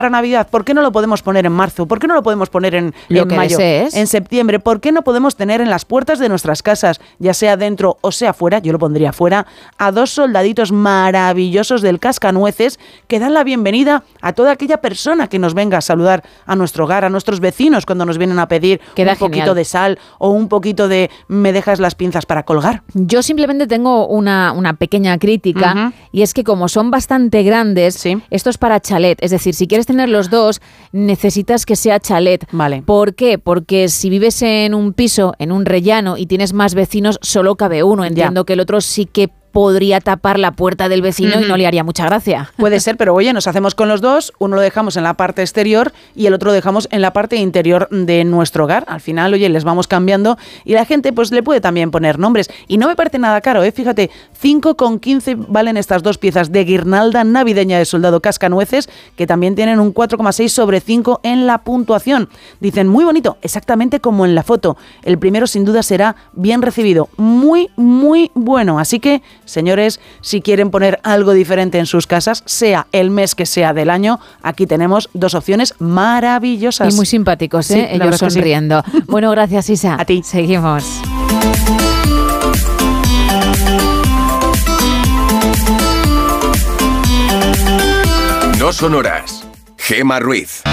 Navidad, ¿por qué no lo podemos poner en marzo? ¿Por qué no lo podemos poner en mayo? Desees. En septiembre. ¿Por qué no podemos tener en las puertas de nuestras casas, ya sea dentro o sea fuera, yo lo pondría fuera, a 2 soldaditos maravillosos del cascanueces que dan la bienvenida a toda aquella persona que nos venga a saludar a nuestro hogar, a nuestros vecinos cuando nos vienen a pedir Queda un poquito genial. de sal o un poquito de me dejas las pinzas para colgar? Yo simplemente tengo una pequeña crítica, y es que como son bastante grandes, Sí. esto es para chalet. Es decir, si quieres tener los dos, necesitas que sea chalet. Vale. ¿Por qué? Porque si vives en un piso, en un rellano, y tienes más vecinos, solo cabe uno. Entiendo que el otro sí que podría tapar la puerta del vecino y no le haría mucha gracia. Puede ser, pero oye, nos hacemos con los dos, uno lo dejamos en la parte exterior y el otro lo dejamos en la parte interior de nuestro hogar. Al final, oye, les vamos cambiando y la gente pues le puede también poner nombres. Y no me parece nada caro, fíjate, 5,15 valen estas 2 piezas de guirnalda navideña de soldado cascanueces, que también tienen un 4,6 sobre 5 en la puntuación. Dicen, muy bonito, exactamente como en la foto. El primero sin duda será bien recibido, muy, muy bueno. Así que, señores, si quieren poner algo diferente en sus casas, sea el mes que sea del año, aquí tenemos 2 opciones maravillosas. Y muy simpáticos, Sí, la ellos verdad que sí. sonriendo. Bueno, gracias, Isa. A ti. Seguimos. No son horas. Gemma Ruiz.